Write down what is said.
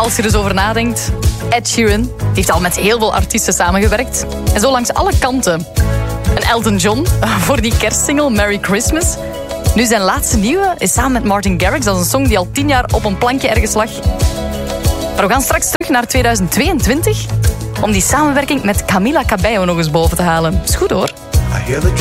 als je er eens over nadenkt, Ed Sheeran heeft al met heel veel artiesten samengewerkt. En zo langs alle kanten. En Elton John voor die kerstsingle Merry Christmas. Nu zijn laatste nieuwe is samen met Martin Garrix. Dat is een song die al 10 jaar op een plankje ergens lag. Maar we gaan straks terug naar 2022 om die samenwerking met Camila Cabello nog eens boven te halen. Is goed hoor. I hear the